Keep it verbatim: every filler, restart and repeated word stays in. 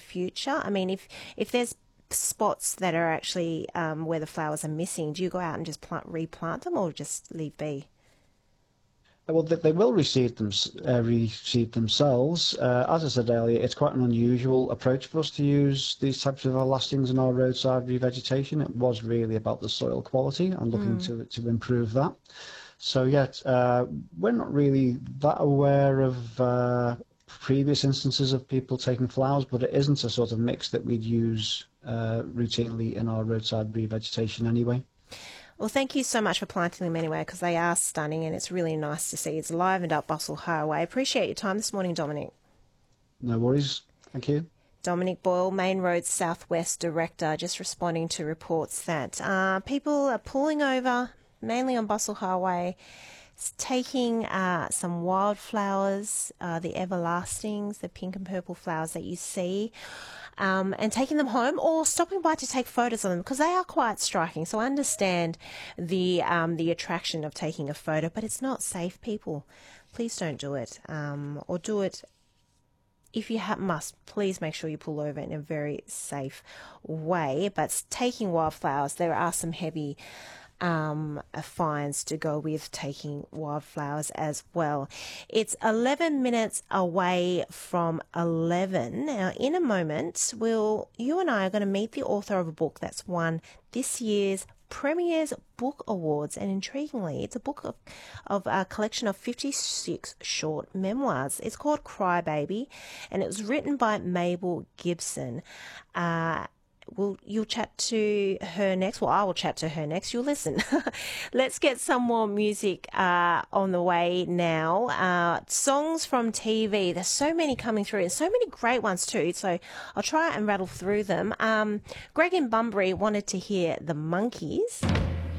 future? I mean, if if there's spots that are actually um, where the flowers are missing, do you go out and just plant, replant them, or just leave be? Well, they, they will reseed them, uh, reseed themselves. Uh, as I said earlier, it's quite an unusual approach for us to use these types of lastings in our roadside revegetation. It was really about the soil quality and looking Mm. to to improve that. So yet, uh, we're not really that aware of uh, previous instances of people taking flowers, but it isn't a sort of mix that we'd use uh, routinely in our roadside revegetation anyway. Well, thank you so much for planting them anyway, because they are stunning and it's really nice to see. It's livened up Bustle Highway. Appreciate your time this morning, Dominic. No worries. Thank you. Dominic Boyle, Main Roads Southwest Director, just responding to reports that uh, people are pulling over, mainly on Bustle Highway, taking uh, some wildflowers, uh, the everlastings, the pink and purple flowers that you see, um, and taking them home or stopping by to take photos of them, because they are quite striking. So I understand the um, the attraction of taking a photo, but it's not safe, people. Please don't do it, um, or do it if you ha- must. Please make sure you pull over in a very safe way. But taking wildflowers, there are some heavy um, fines to go with taking wildflowers as well. It's eleven minutes away from eleven. Now, in a moment, we'll, you and I are going to meet the author of a book that's won this year's Premier's Book Awards, and intriguingly, it's a book of, of a collection of fifty-six short memoirs. It's called Crybaby, and it was written by Mabel Gibson. Uh, We'll, you'll chat to her next. Well, I will chat to her next. You'll listen. Let's get some more music uh, on the way now. Uh, songs from T V. There's so many coming through, and so many great ones too. So I'll try and rattle through them. Um, Greg in Bunbury wanted to hear the Monkeys.